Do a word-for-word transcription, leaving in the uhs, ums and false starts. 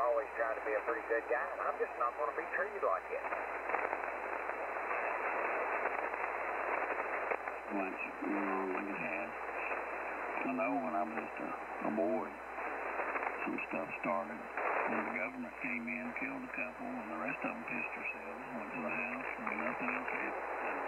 always tried to be a pretty good guy, and I'm just not going to be treated like it. Once, you know, like it has. I know when I was just a, a boy, some stuff started. When the government came in, killed a couple, and the rest of them pissed themselves, went to the house, and nothing else.